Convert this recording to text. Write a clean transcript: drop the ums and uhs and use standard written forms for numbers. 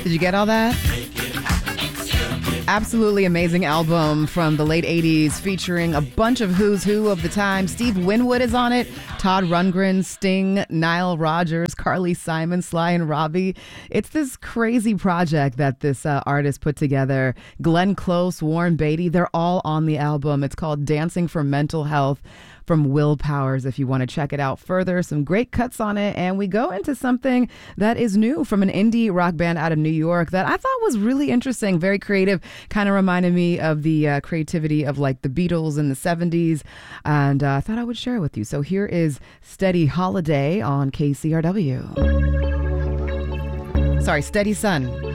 Did you get all that? Absolutely amazing album from the late 80s featuring a bunch of who's who of the time. Steve Winwood is on it, Todd Rundgren, Sting, Nile Rodgers, Carly Simon, Sly and Robbie. It's this crazy project that this artist put together. Glenn Close, Warren Beatty, they're all on the album. It's called Dancing for Mental Health from Will Powers, if you want to check it out further. Some great cuts on it. And we go into something that is new from an indie rock band out of New York that I thought was really interesting, very creative, kind of reminded me of the creativity of like the Beatles in the 70s. And I thought I would share it with you. So here is Steady Holiday on KCRW. Sorry, Steady Sun.